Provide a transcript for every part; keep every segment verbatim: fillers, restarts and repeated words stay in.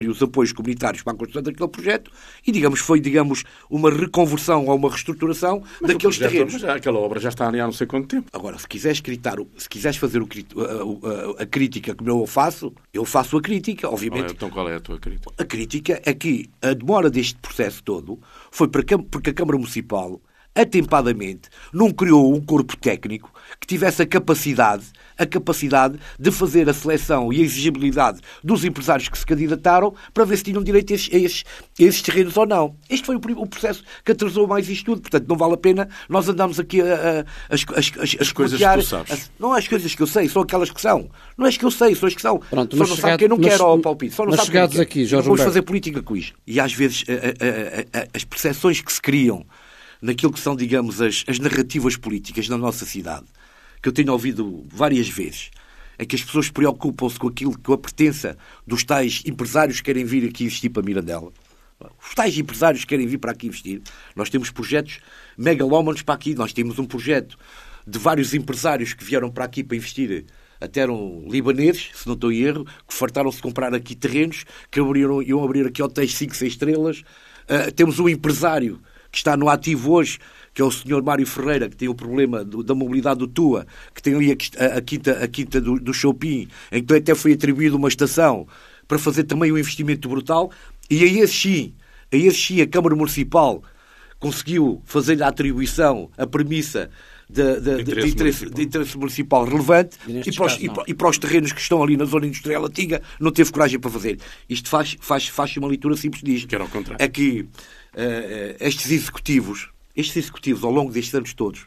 e os apoios comunitários para a construção daquele projeto e, digamos, foi, digamos, uma reconversão ou uma reestruturação mas daqueles projeto, terrenos. Mas aquela obra já está ali há não sei quanto tempo. Agora, se quiseres, gritar, se quiseres fazer o, a, a, a crítica como eu faço, eu faço a crítica, obviamente. Qual é, então qual é a tua crítica? A crítica é que a demora deste processo todo foi porque a Câmara Municipal, atempadamente, não criou um corpo técnico que tivesse a capacidade, a capacidade de fazer a seleção e a exigibilidade dos empresários que se candidataram para ver se tinham direito a esses, a esses, a esses terrenos ou não. Este foi o, o processo que atrasou mais isto tudo. Portanto, não vale a pena nós andarmos aqui a, a, a, as, as, as, as coisas que tu sabes. A, não é as coisas que eu sei, são aquelas que são. Não é as que eu sei, são as que são. Pronto, só não chegado, sabe quem não mas, quer, ó, palpite. Só não sabe chegados quem aqui, quer. Jorge Vamos Humberto. fazer política com isto. E às vezes a, a, a, a, as percepções que se criam naquilo que são, digamos, as, as narrativas políticas na nossa cidade, que eu tenho ouvido várias vezes, é que as pessoas preocupam-se com aquilo, com a pertença dos tais empresários que querem vir aqui investir para Mirandela. Os tais empresários que querem vir para aqui investir. Nós temos projetos megalómanos para aqui. Nós temos um projeto de vários empresários que vieram para aqui para investir. Até eram libaneses, se não estou em erro, que fartaram-se de comprar aqui terrenos, que abriram, iam abrir aqui hotéis cinco, seis estrelas. Uh, temos um empresário que está no ativo hoje, que é o senhor Mário Ferreira, que tem o problema do, da mobilidade do Tua, que tem ali a, a, a quinta, a quinta do, do Choupim, em que até foi atribuída uma estação para fazer também um investimento brutal, e a esse sim, a esse sim a Câmara Municipal conseguiu fazer-lhe a atribuição, a premissa de, de, de, de, interesse, municipal. de interesse municipal relevante e, e, para os, caso, e, e para os terrenos que estão ali na zona industrial antiga não teve coragem para fazer. Isto faz, faz, faz uma leitura simples disto. Que era ao contrário. É que Uh, estes executivos, estes executivos ao longo destes anos todos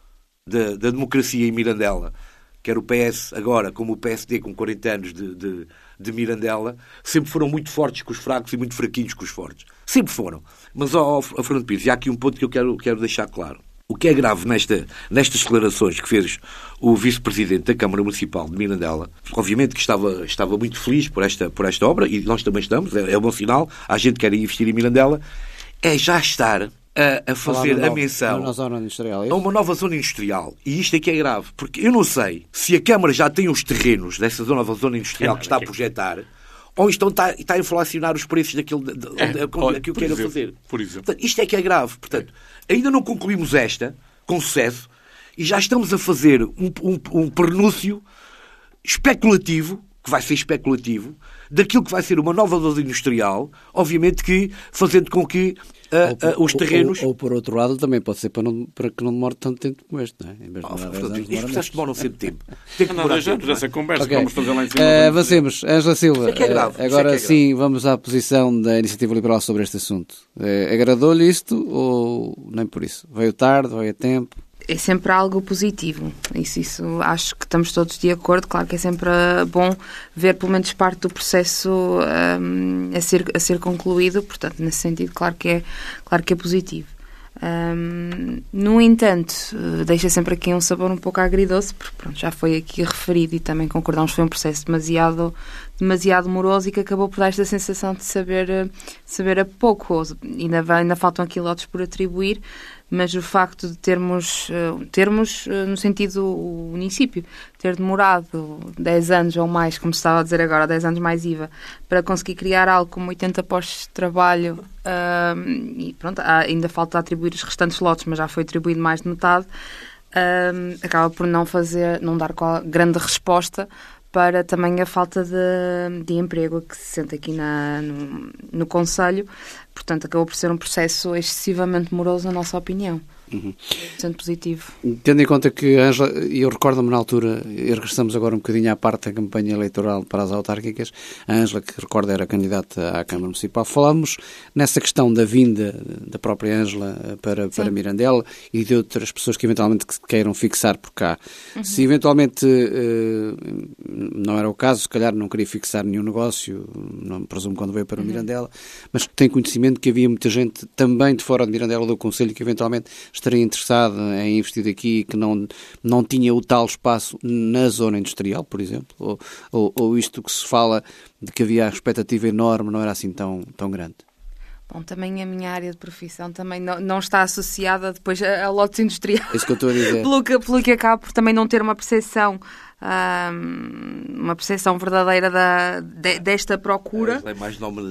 da, da democracia em Mirandela, quer o P S agora como o P S D com quarenta anos de, de, de Mirandela, sempre foram muito fortes com os fracos e muito fraquinhos com os fortes. Sempre foram. Mas, ó, ó Fernando Pires, há aqui um ponto que eu quero, quero deixar claro. O que é grave nesta, nestas declarações que fez o vice-presidente da Câmara Municipal de Mirandela, obviamente que estava, estava muito feliz por esta, por esta obra, e nós também estamos, é, é um bom sinal, a gente quer investir em Mirandela, é já estar a, a fazer a nova, menção uma zona industrial, é a uma nova zona industrial. E isto é que é grave, porque eu não sei se a Câmara já tem os terrenos dessa nova zona industrial é que está a projetar, ou então está, está a inflacionar os preços daquilo, de, de, é, daquilo que queira fazer. Por exemplo. Portanto, isto é que é grave. Portanto, ainda não concluímos esta com sucesso e já estamos a fazer um, um, um prenúncio especulativo, que vai ser especulativo, daquilo que vai ser uma nova zona industrial, obviamente que fazendo com que uh, por, uh, os terrenos... Ou, ou, ou, por outro lado, também pode ser para, não, para que não demore tanto tempo como este, não é? Em vez de oh, demorar portanto, anos, estes processos demoram sempre tempo. Tem que não, não, já, já essa conversa okay. que vamos fazer lá em cima. Uh, avancemos. Ângela Silva, é que é grave, agora é que é sim, vamos à posição da Iniciativa Liberal sobre este assunto. Uh, agradou-lhe isto ou nem por isso? Veio tarde, veio a tempo? É sempre algo positivo. Isso, isso acho que estamos todos de acordo. Claro que é sempre bom ver pelo menos parte do processo um, a, ser, a ser concluído. Portanto, nesse sentido, claro que é, claro que é positivo. Um, no entanto, deixa sempre aqui um sabor um pouco agridoce, porque pronto, já foi aqui referido e também concordamos que foi um processo demasiado, demasiado moroso e que acabou por dar esta sensação de saber, saber a pouco. Ainda, ainda faltam aqui lotes por atribuir, mas o facto de termos, termos no sentido o município, ter demorado dez anos ou mais, como se estava a dizer agora, dez anos mais I V A, para conseguir criar algo como oitenta postos de trabalho, um, e pronto, ainda falta atribuir os restantes lotes, mas já foi atribuído mais de metade, um, acaba por não fazer, não dar qual, grande resposta para também a falta de, de emprego que se sente aqui na, no, no Conselho. Portanto, acabou por ser um processo excessivamente moroso, na nossa opinião. Uhum. Sendo positivo. Tendo em conta que a Ângela, e eu recordo-me na altura, e regressamos agora um bocadinho à parte da campanha eleitoral para as autárquicas, a Ângela, que recordo era candidata à Câmara Municipal, falámos nessa questão da vinda da própria Ângela para, para Mirandela e de outras pessoas que eventualmente queiram fixar por cá. Uhum. Se eventualmente uh, não era o caso, se calhar não queria fixar nenhum negócio, não presumo quando veio para uhum. Mirandela, mas tem conhecimento que havia muita gente também de fora de Mirandela do Conselho que eventualmente estaria interessado em investir aqui, que não, não tinha o tal espaço na zona industrial, por exemplo, ou, ou, ou isto que se fala de que havia a expectativa enorme não era assim tão, tão grande? Bom, também a minha área de profissão também não, não está associada depois a, a lotes industriais. É isso que eu estou a dizer. pelo, que, pelo que acaba por também não ter uma percepção um, uma percepção verdadeira da, de, desta procura. É mais